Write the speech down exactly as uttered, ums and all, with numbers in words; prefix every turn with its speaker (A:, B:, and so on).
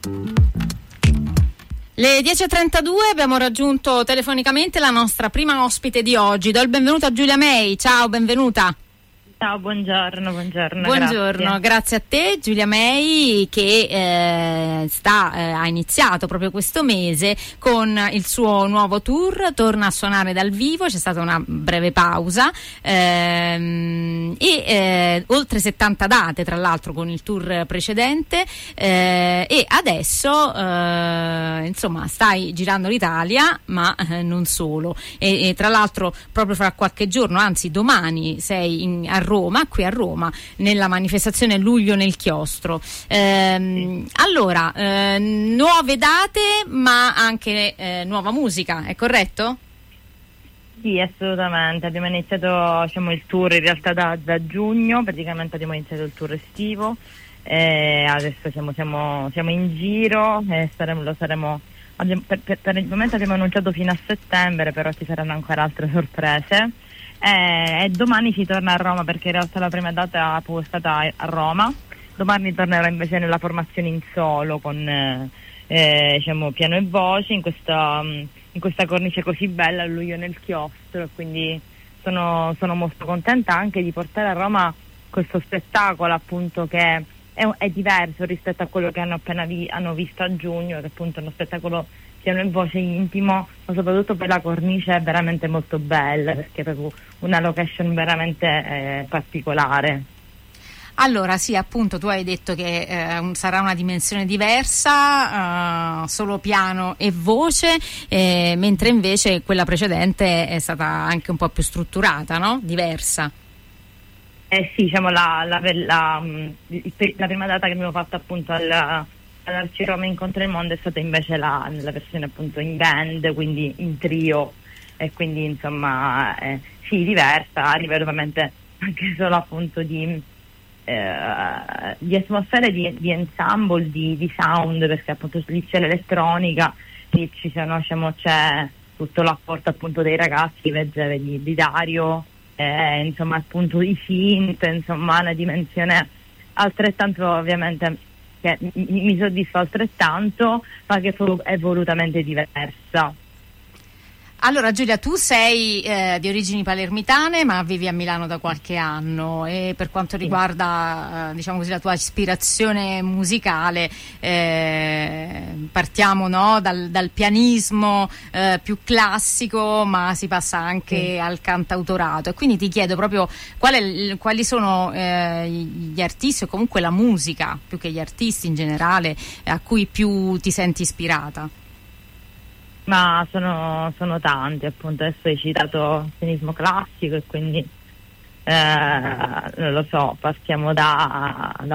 A: Le dieci e trentadue abbiamo raggiunto telefonicamente la nostra prima ospite di oggi. Do il benvenuto a Giulia May. Ciao, benvenuta.
B: Ciao, buongiorno, buongiorno.
A: Buongiorno, grazie, grazie a te Giulia May, che eh, sta, eh, ha iniziato proprio questo mese con il suo nuovo tour, torna a suonare dal vivo, c'è stata una breve pausa ehm, e eh, oltre settanta date tra l'altro con il tour precedente eh, e adesso eh, insomma stai girando l'Italia, ma eh, non solo, e, e tra l'altro proprio fra qualche giorno, anzi domani sei in, a Roma, qui a Roma, nella manifestazione Luglio nel Chiostro. Ehm, allora, eh, nuove date, ma anche eh, nuova musica, è corretto?
B: Sì, assolutamente. Abbiamo iniziato diciamo, il tour in realtà da, da giugno, praticamente abbiamo iniziato il tour estivo. Eh, adesso siamo, siamo, siamo in giro e saremo, lo saremo. Abbiamo, per, per, per il momento abbiamo annunciato fino a settembre, però ci saranno ancora altre sorprese. Eh, e domani si torna a Roma, perché in realtà la prima data è stata a Roma. Domani tornerò invece nella formazione in solo con eh, eh, diciamo piano e voce in questa, in questa cornice così bella, Luglio nel Chiostro, e quindi sono, sono molto contenta anche di portare a Roma questo spettacolo, appunto, che è, è diverso rispetto a quello che hanno appena vi, hanno visto a giugno, che appunto è uno spettacolo piano e voce intimo, ma soprattutto per la cornice è veramente molto bella, perché è proprio una location veramente eh, particolare.
A: Allora sì, appunto, tu hai detto che eh, sarà una dimensione diversa, uh, solo piano e voce, eh, mentre invece quella precedente è stata anche un po' più strutturata, no? Diversa.
B: Eh sì, diciamo la, la, la, la prima data che abbiamo fatto appunto al all'Arci Roma Incontra il Mondo è stata invece la, la versione appunto in band, quindi in trio, e quindi insomma eh, sì, diversa a livello ovviamente anche solo appunto di eh, di atmosfere, di, di ensemble, di, di sound, perché appunto lì c'è l'elettronica, lì ci sono, diciamo, c'è tutto l'apporto appunto dei ragazzi di, di Dario, eh, insomma appunto i synth, insomma una dimensione altrettanto ovviamente che mi soddisfa altrettanto, ma che è volutamente diversa.
A: Allora Giulia, tu sei eh, di origini palermitane, ma vivi a Milano da qualche anno, e per quanto riguarda eh, diciamo così la tua ispirazione musicale eh, partiamo, no, dal, dal pianismo eh, più classico, ma si passa anche sì. al cantautorato, e quindi ti chiedo proprio qual è, quali sono eh, gli artisti, o comunque la musica più che gli artisti in generale, a cui più ti senti ispirata.
B: Ma sono, sono tanti, appunto adesso hai citato il pianismo classico, e quindi eh, non lo so, partiamo da, da